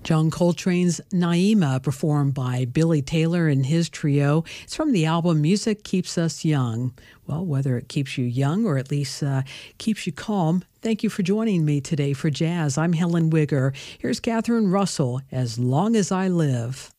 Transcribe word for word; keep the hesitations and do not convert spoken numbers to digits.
John Coltrane's Naima, performed by Billy Taylor and his trio. It's from the album Music Keeps Us Young. Well, whether it keeps you young or at least uh, keeps you calm, thank you for joining me today for Jazz. I'm Helen Wigger. Here's Catherine Russell, As Long as I Live.